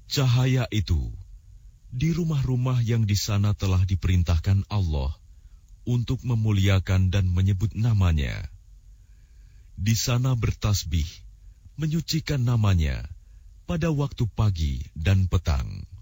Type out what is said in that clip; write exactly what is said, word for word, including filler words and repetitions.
Cahaya itu di rumah-rumah yang di sana telah diperintahkan Allah untuk memuliakan dan menyebut nama-Nya. Di sana bertasbih, menyucikan nama-Nya pada waktu pagi dan petang.